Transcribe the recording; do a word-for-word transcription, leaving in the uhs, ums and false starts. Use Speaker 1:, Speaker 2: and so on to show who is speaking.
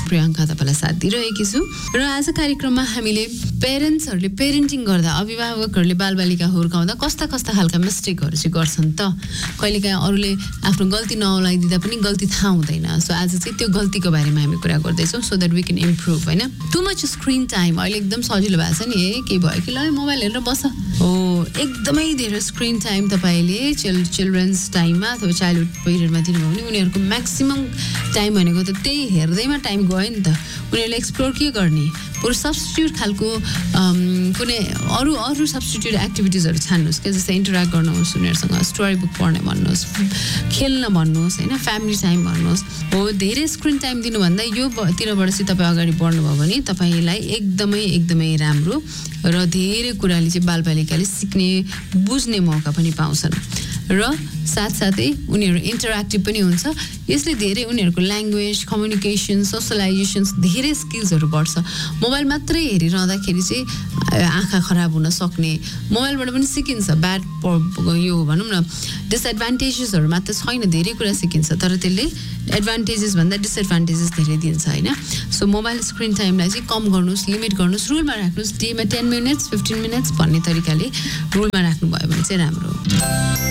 Speaker 1: प्रियङ्का तपाईँलाई साथ दिइरहेकी छु र आज कार्यक्रममा हामीले पेरेन्ट्सहरूले पेरेन्टिङ गर्दा अभिभावकहरूले बालबालिका हुर्काउँदा कस्ता कस्ता खालका मिस्टेकहरू चाहिँ गर्छन् त कहिलेकाहीँ अरूले आफ्नो गल्ती नअलाइदिँदा पनि गल्ती थाहा हुँदैन सो आज चाहिँ त्यो गल्तीको बारेमा हामी कुरा गर्दैछौँ so that we can improve होइन टु मच स्क्रिन टाइम अहिले एकदम सजिलो भएको छ नि ए के भयो कि ल मोबाइल हेरेर बस हो एकदमै धेरै स्क्रिन टाइम तपाईँले चिल चिल्ड्रेन्स टाइममा अथवा चाइल्डहुड पिरियडमा दिनुभयो भने उनीहरूको म्याक्सिमम् टाइम भनेको त त्यही हेर्दैमा टाइम गयो नि त उनीहरूले एक्सप्लोर के गर्ने बरु सब्स्टिट्युट खालको कुनै अरू अरू सब्स्टिट्युट एक्टिभिटिजहरू छान्नुहोस् क्या जस्तै इन्टरेक्ट गर्नुहोस् उनीहरूसँग स्टोरी बुक पढ्ने भन्नुहोस् खेल्न भन्नुहोस् होइन फ्यामिली टाइम भन्नुहोस् हो धेरै स्क्रिन टाइम दिनुभन्दा यो तिरबाट चाहिँ तपाईँ अगाडि बढ्नुभयो भने तपाईँलाई एकदमै एकदमै राम्रो र धेरै कुराले चाहिँ बालबालिकाले सिक्ने बुझ्ने मौका पनि पाउँछन् र साथसाथै उनीहरू इन्टरेक्टिभ पनि हुन्छ यसले धेरै उनीहरूको ल्याङ्ग्वेज कम्युनिकेसन सोसलाइजेसन्स धेरै स्किल्सहरू बढ्छ मोबाइल मात्रै हेरिरहँदाखेरि चाहिँ आँखा खराब हुन सक्ने मोबाइलबाट पनि सिकिन्छ ब्याड यो भनौँ न डिसएडभान्टेजेसहरू मात्र छैन धेरै कुरा सिकिन्छ तर त्यसले एडभान्टेजेस भन्दा डिसएडभान्टेजेस धेरै दिन्छ होइन सो मोबाइल स्क्रिन टाइमलाई चाहिँ कम गर्नुहोस् लिमिट गर्नुहोस् रुलमा राख्नुहोस् डेमा टेन मिनट्स फिफ्टिन मिनट्स भन्ने तरिकाले रुलमा राख्नुभयो भने चाहिँ राम्रो